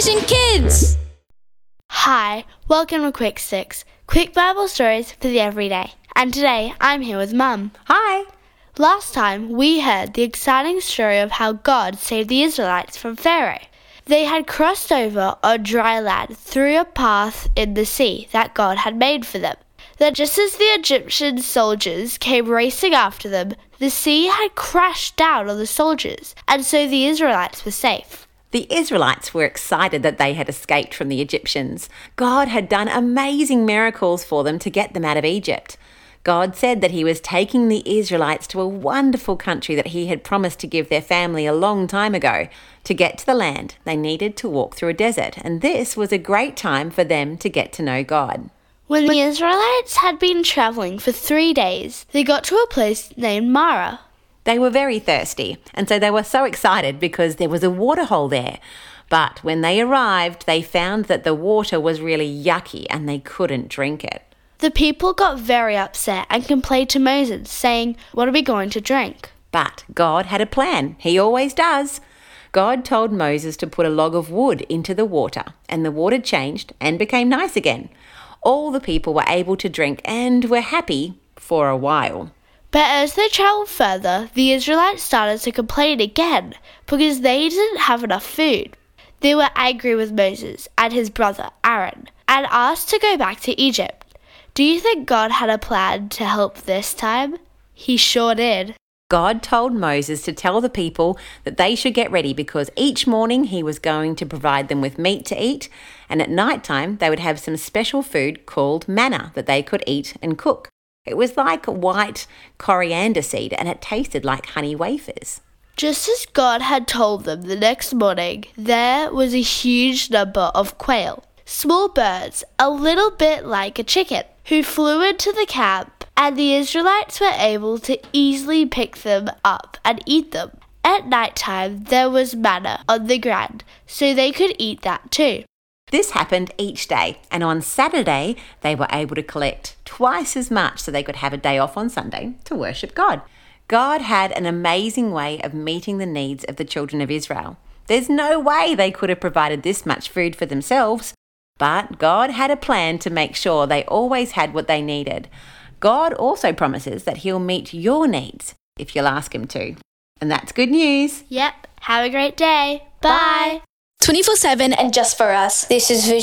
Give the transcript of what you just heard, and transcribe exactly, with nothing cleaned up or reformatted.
Vision Kids! Hi, welcome to Quick Sticks, quick Bible stories for the everyday. And today I'm here with Mum. Hi! Last time we heard the exciting story of how God saved the Israelites from Pharaoh. They had crossed over on dry land through a path in the sea that God had made for them. Then just as the Egyptian soldiers came racing after them, the sea had crashed down on the soldiers, and so the Israelites were safe. The Israelites were excited that they had escaped from the Egyptians. God had done amazing miracles for them to get them out of Egypt. God said that he was taking the Israelites to a wonderful country that he had promised to give their family a long time ago. To get to the land, they needed to walk through a desert, and this was a great time for them to get to know God. When the Israelites had been travelling for three days, they got to a place named Marah. They were very thirsty, and so they were so excited because there was a waterhole there. But when they arrived, they found that the water was really yucky and they couldn't drink it. The people got very upset and complained to Moses, saying, "What are we going to drink?" But God had a plan. He always does. God told Moses to put a log of wood into the water, and the water changed and became nice again. All the people were able to drink and were happy for a while. But as they travelled further, the Israelites started to complain again because they didn't have enough food. They were angry with Moses and his brother Aaron and asked to go back to Egypt. Do you think God had a plan to help this time? He sure did. God told Moses to tell the people that they should get ready because each morning he was going to provide them with meat to eat, and at night time they would have some special food called manna that they could eat and cook. It was like white coriander seed and it tasted like honey wafers. Just as God had told them, the next morning there was a huge number of quail, small birds, a little bit like a chicken, who flew into the camp, and the Israelites were able to easily pick them up and eat them. At night time there was manna on the ground, so they could eat that too. This happened each day, and on Saturday they were able to collect twice as much so they could have a day off on Sunday to worship God. God had an amazing way of meeting the needs of the children of Israel. There's no way they could have provided this much food for themselves, but God had a plan to make sure they always had what they needed. God also promises that he'll meet your needs if you'll ask him to. And that's good news. Yep, have a great day. Bye. twenty-four seven and just for us. This is Vision